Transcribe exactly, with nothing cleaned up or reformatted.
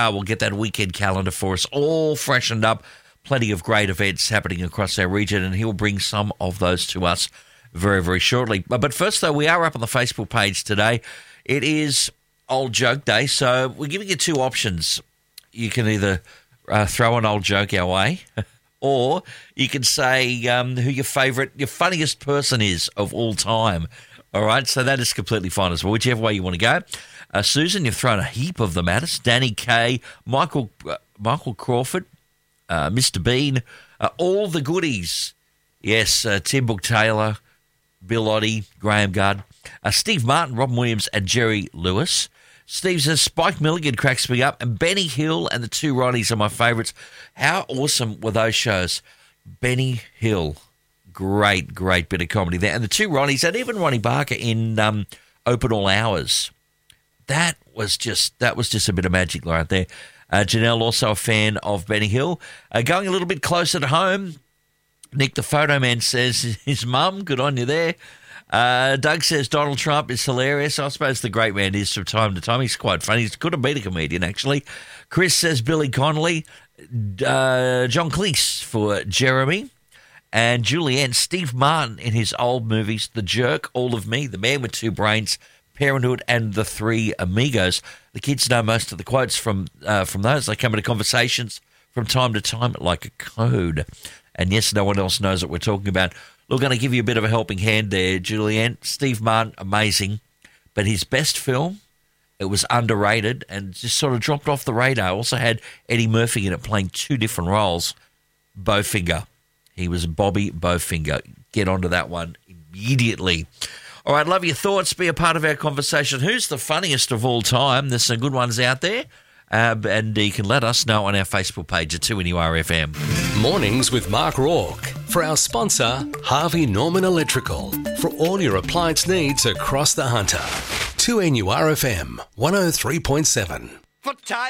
Uh, we'll get that weekend calendar for us all freshened up. Plenty of great events happening across our region, and he'll bring some of those to us very, very shortly. But first, though, we are up on the Facebook page today. It is Old Joke Day, so we're giving you two options. You can either uh, throw an old joke our way, or you can say um, who your favourite, your funniest person is of all time. All right, so that is completely fine as well, whichever way you want to go. Uh, Susan, you've thrown a heap of them at us. Danny Kay, Michael, uh, Michael Crawford, Uh, Mister Bean, uh, all the goodies. Yes, uh, Tim Book Taylor, Bill Oddie, Graham Gudd, uh, Steve Martin, Robin Williams, and Jerry Lewis. Steve says Spike Milligan cracks me up, and Benny Hill and the two Ronnies are my favourites. How awesome were those shows? Benny Hill, great, great bit of comedy there. And the two Ronnies, and even Ronnie Barker in um, Open All Hours. That was just that was just a bit of magic right there. Uh, Janelle, also a fan of Benny Hill. Uh, going a little bit closer to home, Nick the Photo Man says his mum, good on you there. Uh, Doug says Donald Trump is hilarious. I suppose the great man is from time to time. He's quite funny. He's could have been a comedian, actually. Chris says Billy Connolly. Uh, John Cleese for Jeremy. And Julianne, Steve Martin in his old movies, The Jerk, All of Me, The Man with Two Brains, Parenthood, and The Three Amigos. The kids know most of the quotes from uh, from those. They come into conversations from time to time like a code. And yes, no one else knows what we're talking about. Look, going to give you a bit of a helping hand there, Julianne. Steve Martin, amazing. But his best film, it was underrated and just sort of dropped off the radar. Also had Eddie Murphy in it playing two different roles. Bowfinger. He was Bobby Bowfinger. Get onto that one immediately. All right, love your thoughts. Be a part of our conversation. Who's the funniest of all time? There's some good ones out there. Uh, and you can let us know on our Facebook page at two N U R F M. Mornings with Mark Rourke. For our sponsor, Harvey Norman Electrical. For all your appliance needs across the Hunter. two N U R F M, one oh three point seven.